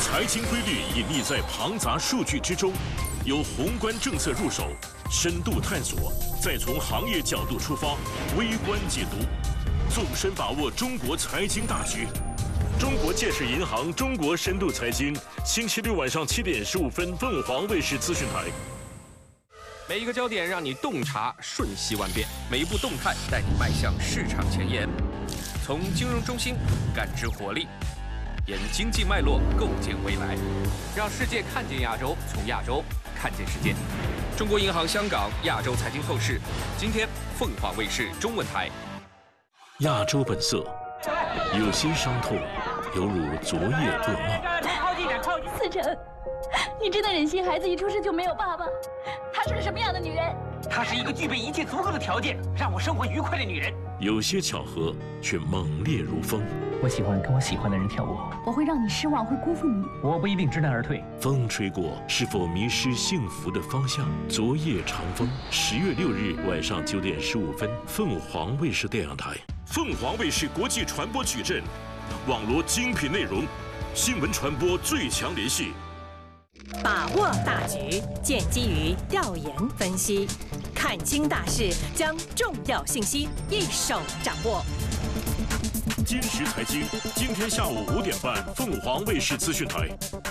财经规律隐匿在庞杂数据之中，由宏观政策入手，深度探索，再从行业角度出发，微观解读，纵深把握中国财经大局。中国建设银行中国深度财经，星期六晚上7点15分，凤凰卫视资讯台。 每一个焦点让你洞察瞬息万变，每一步动态带你迈向市场前沿。从金融中心感知活力，沿经济脉络构建未来，让世界看见亚洲，从亚洲看见世界。中国银行香港亚洲财经透视，今天凤凰卫视中文台。 亚洲本色，有些伤痛犹如昨夜噩梦。 思成，你真的忍心孩子一出生就没有爸爸？她是个什么样的女人？ 她是一个具备一切足够的条件让我生活愉快的女人。 有些巧合却猛烈如风。 我喜欢跟我喜欢的人跳舞。 我会让你失望，会辜负你。 我不一定知难而退。 风吹过，是否迷失幸福的方向？昨夜长风，10月6日晚上9点15分，凤凰卫视电视台。凤凰卫视国际传播矩阵，网罗精品内容，新闻传播最强联系。 把握大局，建基于调研分析，看清大势，将重要信息一手掌握。坚实财经，今天下午5点半，凤凰卫视资讯台。